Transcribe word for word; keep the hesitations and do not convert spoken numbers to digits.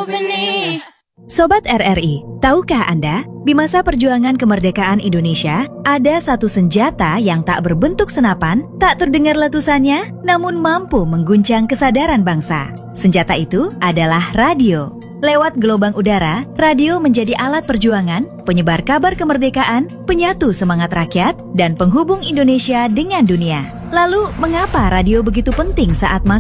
Sobat R R I, tahukah Anda, di masa perjuangan kemerdekaan Indonesia, ada satu senjata yang tak berbentuk senapan, tak terdengar letusannya, namun mampu mengguncang kesadaran bangsa. Senjata itu adalah radio. Lewat gelombang udara, radio menjadi alat perjuangan, penyebar kabar kemerdekaan, penyatu semangat rakyat, dan penghubung Indonesia dengan dunia. Lalu, mengapa radio begitu penting saat masa